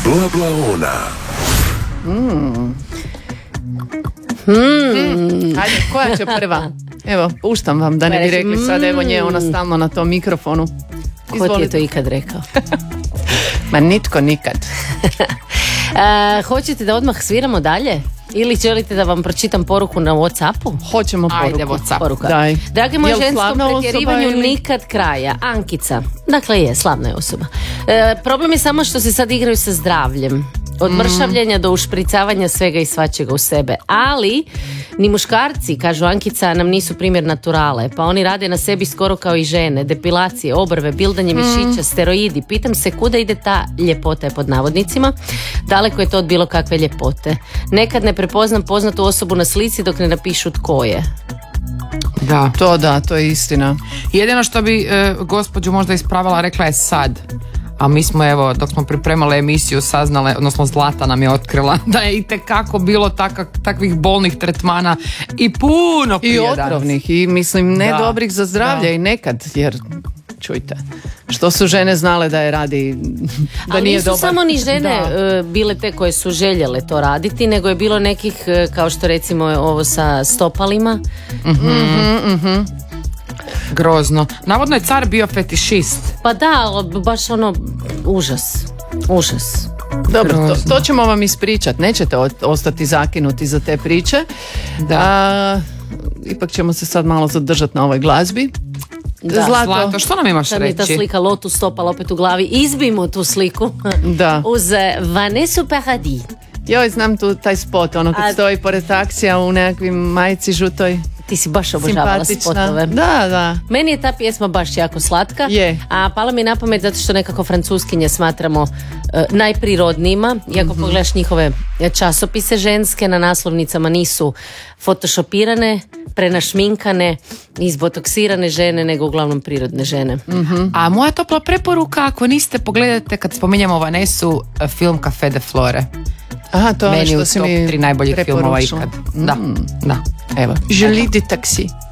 Blablaona. Ajde, koja će prva? Evo, puštam vam da ne bi rekli sad, evo nje, ona stalno na tom mikrofonu. Ko ti je to ikad rekao? Ma nitko nikad. Hoćete da odmah sviramo dalje? Ili želite da vam pročitam poruku na WhatsAppu? Hoćemo poruku. Ajde, WhatsApp. Poruka. Daj. Dragi moj, Jel ženskom slavna osoba pretjerivanju ili- nikad kraja. Ankica. Dakle, je, slavna je osoba. Problem je samo što se sad igraju sa zdravljem. Od mršavljenja do ušpricavanja svega i svačega u sebe. Ali, ni muškarci, kažu Ankica, nam nisu primjer naturale. Pa oni rade na sebi skoro kao i žene. Depilacije, obrve, bildanje mišića, steroidi. Pitam se kuda ide ta ljepota je pod navodnicima. Daleko je to od bilo kakve ljepote. Nekad ne prepoznam poznatu osobu na slici dok ne napišu tko je. Da. To je istina. Jedino što bi gospođu možda ispravila, rekla je sad. A mi smo, evo, dok smo pripremali emisiju saznale, odnosno Zlata nam je otkrila da je itekako bilo takvih bolnih tretmana i puno prije I danas. otrovnih i mislim ne Da. dobrih za zdravlje Da. i nekad, jer čujte, što su žene znale da je radi, da Ali nije nisu dobar. samo ni žene Da. bile te koje su željele to raditi, nego je bilo nekih, kao što recimo ovo sa stopalima. Grozno. Navodno je car bio fetišist. Pa da, ali baš ono, užas. Dobro, to ćemo vam ispričat, nećete ostati zakinuti za te priče. Da. Ipak ćemo se sad malo zadržati na ovoj glazbi. Da. Zlato, što nam imaš Sad mi je ta reći? slika lotus stopala opet u glavi. Izbijmo tu sliku. Da. Uz Vanessa Paradis. Joj, znam tu taj spot, ono kad stoji pored taksija u nekakvim majici žutoj. Ti si baš obožavala Simpatična. spotove. Da. Meni je ta pjesma baš jako slatka. Je. A pala mi na pamet zato što nekako francuskinje smatramo najprirodnijima. Iako pogledaš njihove časopise ženske, na naslovnicama nisu photoshopirane, prenašminkane, izbotoksirane žene, nego uglavnom prirodne žene. A moja topla preporuka, ako niste, pogledajte kad spominjemo Vanessu, film Café de Flore. Aha, to je ono Meni što u si top mi 3 najboljih filmova preporučila. ikad. Da. Evo, je li di taksi?